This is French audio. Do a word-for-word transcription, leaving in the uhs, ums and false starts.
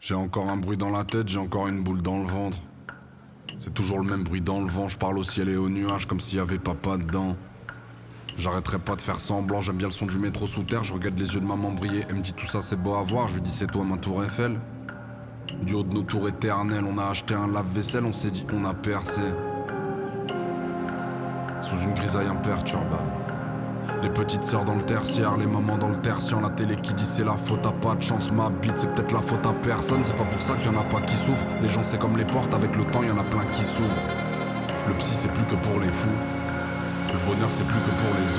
J'ai encore un bruit dans la tête, j'ai encore une boule dans le ventre. C'est toujours le même bruit dans le vent, je parle au ciel et aux nuages comme s'il y avait papa dedans. J'arrêterai pas de faire semblant, j'aime bien le son du métro sous terre. Je regarde les yeux de maman briller, elle me dit tout ça c'est beau à voir. Je lui dis c'est toi ma tour Eiffel. Du haut de nos tours éternelles, on a acheté un lave-vaisselle, on s'est dit on a percé. Sous une grisaille imperturbable. Les petites sœurs dans le tertiaire, les mamans dans le tertiaire, la télé qui dit c'est la faute à pas de chance, ma bite c'est peut-être la faute à personne. C'est pas pour ça qu'il y en a pas qui souffrent. Les gens c'est comme les portes, avec le temps il y en a plein qui s'ouvrent. Le psy c'est plus que pour les fous. Le bonheur c'est plus que pour les